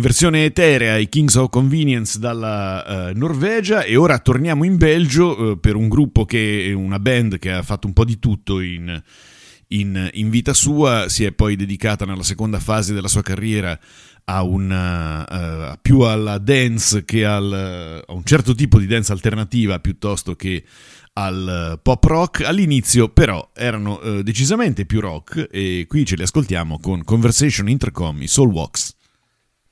versione eterea i Kings of Convenience dalla Norvegia, e ora torniamo in Belgio per un gruppo che è una band che ha fatto un po' di tutto in vita sua. Si è poi dedicata nella seconda fase della sua carriera a più alla dance che a un certo tipo di dance alternativa piuttosto che al pop rock. All'inizio però erano decisamente più rock, e qui ce li ascoltiamo con Conversation Intercom, i Soul Walks.